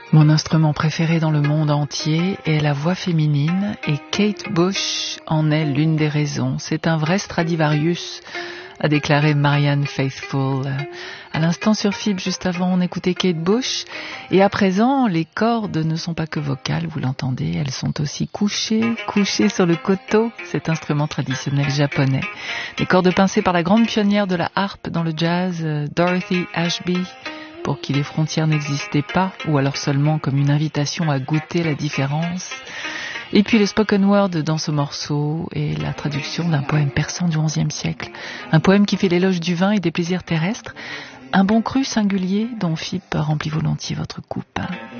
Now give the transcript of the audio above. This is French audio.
Mon instrument préféré dans le monde entier est la voix féminine et Kate Bush en est l'une des raisons. C'est un vrai Stradivarius, a déclaré Marianne Faithfull. À l'instant sur FIB, juste avant, on écoutait Kate Bush. Et à présent, les cordes ne sont pas que vocales, vous l'entendez, elles sont aussi couchées sur le koto, cet instrument traditionnel japonais. Des cordes pincées par la grande pionnière de la harpe dans le jazz, Dorothy Ashby, pour qui les frontières n'existaient pas, ou alors seulement comme une invitation à goûter la différence. Et puis le spoken word dans ce morceau est la traduction d'un poème persan du XIe siècle. Un poème qui fait l'éloge du vin et des plaisirs terrestres. Un bon cru singulier dont FIB remplit volontiers votre coupe.